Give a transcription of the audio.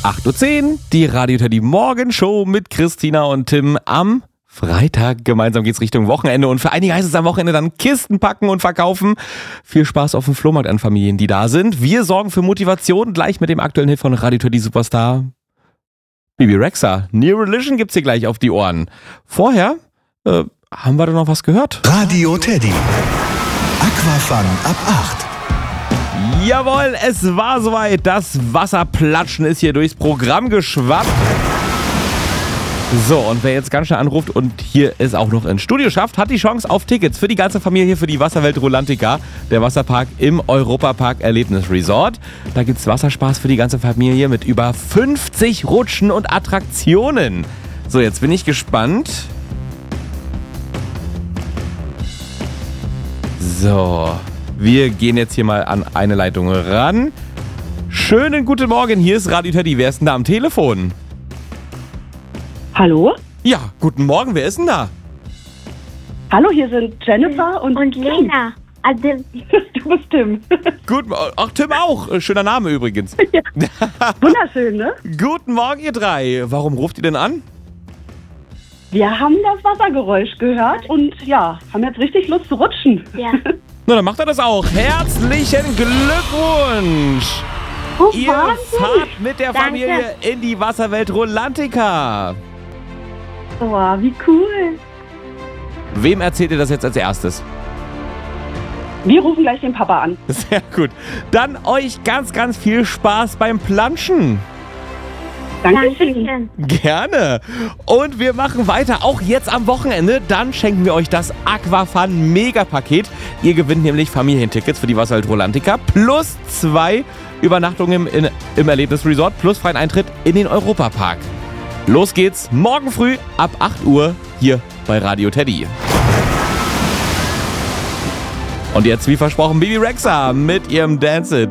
8:10 Uhr, die Radio Teddy Morgenshow mit Christina und Tim am Freitag. Gemeinsam geht's Richtung Wochenende und für einige heißt es am Wochenende dann Kisten packen und verkaufen. Viel Spaß auf dem Flohmarkt an Familien, die da sind. Wir sorgen für Motivation gleich mit dem aktuellen Hit von Radio Teddy Superstar Bebe Rexha. New Religion gibt's hier gleich auf die Ohren. Vorher haben wir da noch was gehört? Radio Teddy. Aquafun ab 8. Jawohl, es war soweit. Das Wasserplatschen ist hier durchs Programm geschwappt. So, und wer jetzt ganz schnell anruft und hier es auch noch ins Studio schafft, hat die Chance auf Tickets für die ganze Familie für die Wasserwelt Rolantica, der Wasserpark im Europapark Erlebnisresort. Da gibt's Wasserspaß für die ganze Familie mit über 50 Rutschen und Attraktionen. So, jetzt bin ich gespannt. So, wir gehen jetzt hier mal an eine Leitung ran. Schönen guten Morgen, hier ist Radio Teddy. Wer ist denn da am Telefon? Hallo? Ja, guten Morgen, wer ist denn da? Hallo, hier sind Jennifer und Lena. Also, Du bist Tim. Gut, ach, Tim auch. Schöner Name übrigens. Ja. Wunderschön, ne? Guten Morgen, ihr drei. Warum ruft ihr denn an? Wir haben das Wassergeräusch gehört und ja, haben jetzt richtig Lust zu rutschen. ja. Na, dann macht er das auch. Herzlichen Glückwunsch! Oh, Ihr Wahnsinn. fahrt mit der Danke. Familie in die Wasserwelt Rolantica. Oh, wie cool. Wem erzählt ihr das jetzt als erstes? Wir rufen gleich den Papa an. Sehr gut. Dann euch ganz, ganz viel Spaß beim Planschen. Dankeschön. Dankeschön. Gerne. Und wir machen weiter, auch jetzt am Wochenende. Dann schenken wir euch das Aquafun Mega-Paket. Ihr gewinnt nämlich Familientickets für die Wasserwelt Rolantica plus 2 Übernachtungen im Erlebnisresort plus freien Eintritt in den Europapark. Los geht's morgen früh ab 8 Uhr hier bei Radio Teddy. Und jetzt, wie versprochen, Bebe Rexha mit ihrem Dance It.